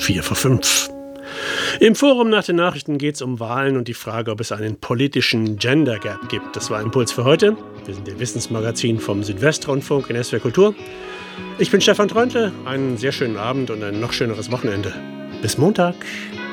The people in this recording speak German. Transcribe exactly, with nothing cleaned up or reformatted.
vier vor fünf. Im Forum nach den Nachrichten geht es um Wahlen und die Frage, ob es einen politischen Gender Gap gibt. Das war Impuls für heute. Wir sind der Wissensmagazin vom Südwestrundfunk in S W R Kultur. Ich bin Stefan Treuntle. Einen sehr schönen Abend und ein noch schöneres Wochenende. Bis Montag.